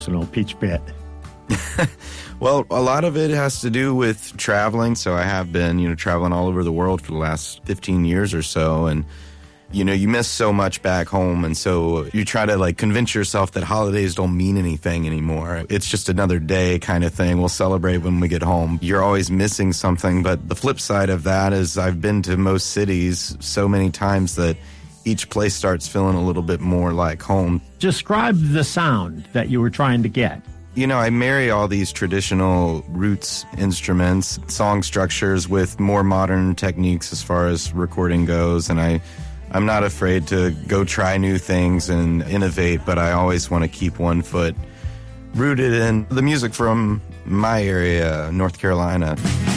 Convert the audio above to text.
personal pitch pit? Well, a lot of it has to do with traveling. So I have been, traveling all over the world for the last 15 years or so. And, you miss so much back home. And so you try to convince yourself that holidays don't mean anything anymore. It's just another day kind of thing. We'll celebrate when we get home. You're always missing something. But the flip side of that is I've been to most cities so many times that each place starts feeling a little bit more like home. Describe the sound that you were trying to get. I marry all these traditional roots instruments, song structures with more modern techniques as far as recording goes. And I'm not afraid to go try new things and innovate, but I always want to keep one foot rooted in the music from my area, North Carolina.